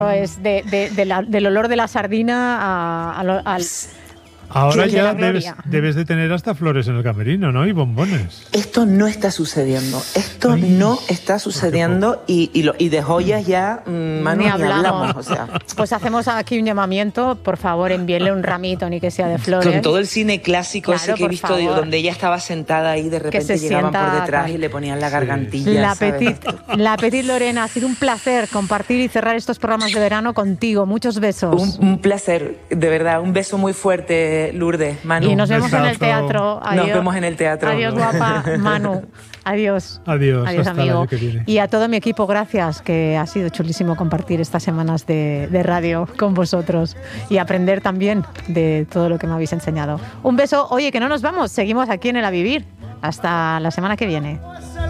Es del olor de la sardina al... Ahora ya debes de tener hasta flores en el camerino, ¿no? Y bombones. Esto no está sucediendo. Esto no está sucediendo y de joyas ya, Manu, ni hablamos. O sea. Pues hacemos aquí un llamamiento. Por favor, envíenle un ramito, ni que sea de flores. Con todo el cine clásico, claro, ese que he visto, donde ella estaba sentada ahí, de repente llegaban por detrás y le ponían la gargantilla. La Petit Lorena, ha sido un placer compartir y cerrar estos programas de verano contigo. Muchos besos. Un placer, de verdad. Un beso muy fuerte, Lourdes, Manu. Y nos vemos en el teatro. Adiós. Nos vemos en el teatro. Adiós, guapa, Manu. Adiós. Adiós, hasta amigo. El año que viene. Y a todo mi equipo, gracias, que ha sido chulísimo compartir estas semanas de radio con vosotros y aprender también de todo lo que me habéis enseñado. Un beso. Oye, que no nos vamos, seguimos aquí en El A Vivir. Hasta la semana que viene.